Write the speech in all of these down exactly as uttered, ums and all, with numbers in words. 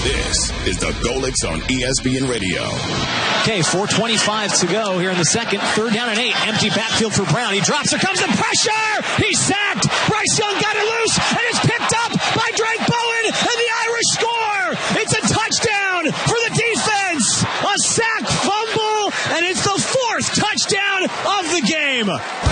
This is the Golics on E S P N Radio. Okay, four twenty-five to go here in the second. Third down and eight. Empty backfield for Brown. He drops. Here comes the pressure. He's sacked. Bryce Young got it loose, and it's picked up by Drake Bowen, and the Irish score. It's a touchdown for the defense. A sack, fumble, and it's the fourth touchdown of the game.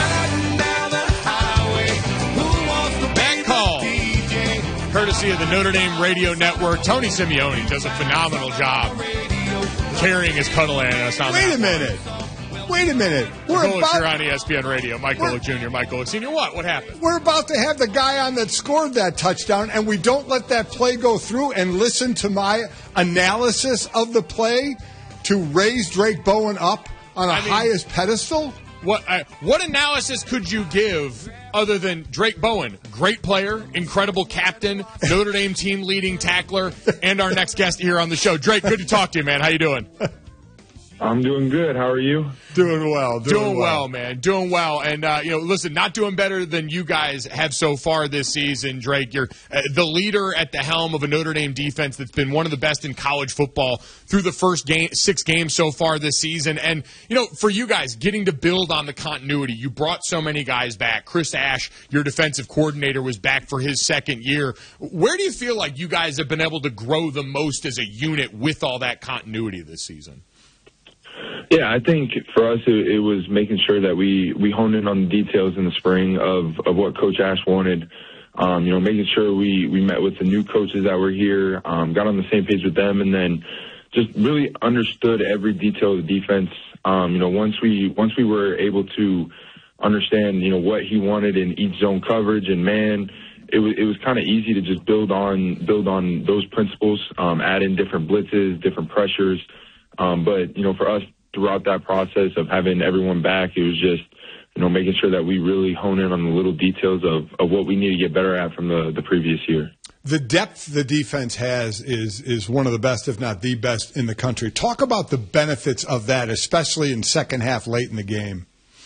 That call, courtesy of the Notre Dame Radio Network. Tony Simeone does a phenomenal job carrying his cuddle us on Wait a minute. Wait a minute. We're Golics about, here on E S P N Radio. Mike Golic Junior Mike Golic Senior What? What happened? We're about to have the guy on that scored that touchdown, and we don't let that play go through and listen to my analysis of the play to raise Drake Bowen up on a I mean, highest pedestal? What uh, what analysis could you give other than Drake Bowen, great player, incredible captain, Notre Dame team leading tackler, and our next guest here on the show? Drake, good to talk to you, man. How you doing? I'm doing good. How are you? Doing well. Doing, Doing well. well, man. Doing well. And, uh, you know, listen, not doing better than you guys have so far this season, Drake. You're uh, the leader at the helm of a Notre Dame defense that's been one of the best in college football through the first game, six games so far this season. And, you know, for you guys, getting to build on the continuity, you brought so many guys back. Chris Ash, your defensive coordinator, was back for his second year. Where do you feel like you guys have been able to grow the most as a unit with all that continuity this season? Yeah, I think for us it, it was making sure that we, we honed in on the details in the spring of, of what Coach Ash wanted. Um, you know, making sure we, we met with the new coaches that were here, um, got on the same page with them, and then just really understood every detail of the defense. Um, you know, once we once we were able to understand, you know, what he wanted in each zone coverage and man, it was it was kind of easy to just build on build on those principles, um, add in different blitzes, different pressures. Um, but you know, for us, throughout that process of having everyone back, it was just, you know, making sure that we really hone in on the little details of, of what we need to get better at from the, the previous year. The depth the defense has is is one of the best, if not the best, in the country. Talk about the benefits of that, especially in second half late in the game.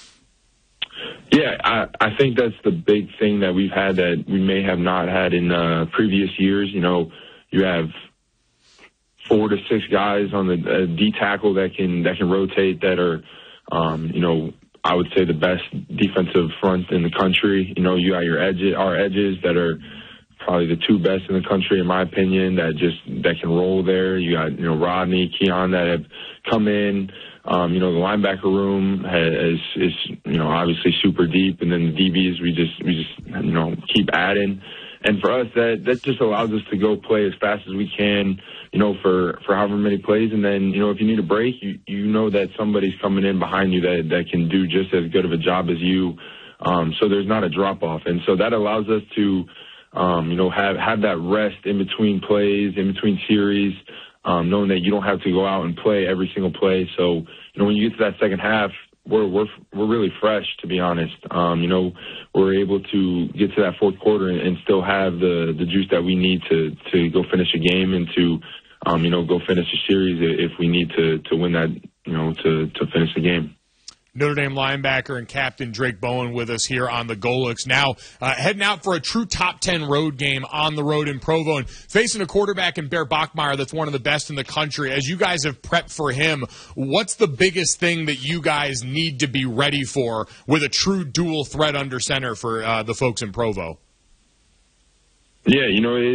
Yeah, I, I think that's the big thing that we've had that we may have not had in uh, previous years. You know, you have four to six guys on the uh, D tackle that can that can rotate, that are, um, you know, I would say the best defensive front in the country. You know, you got your edges, our edges that are probably the two best in the country, in my opinion, that just that can roll there. You got, you know, Rodney, Keon that have come in. Um, you know, the linebacker room has, is, you know, obviously super deep, and then the D Bs we just we just you know keep adding. And for us, that that just allows us to go play as fast as we can, you know, for, for however many plays. And then, you know, if you need a break, you, you know that somebody's coming in behind you that, that can do just as good of a job as you. Um, so there's not a drop-off. And so that allows us to, um, you know, have, have that rest in between plays, in between series, um, knowing that you don't have to go out and play every single play. So, you know, when you get to that second half, we're we're we're really fresh, to be honest. Um, you know, we're able to get to that fourth quarter and, and still have the, the juice that we need to, to go finish a game and to, um, you know, go finish a series if we need to, to win that, you know, to, to finish the game. Notre Dame linebacker and captain Drake Bowen with us here on the Golics. Now uh, heading out for a true top ten road game on the road in Provo and facing a quarterback in Bear Bachmeier that's one of the best in the country. As you guys have prepped for him, what's the biggest thing that you guys need to be ready for with a true dual threat under center for uh, the folks in Provo? Yeah, you know, it,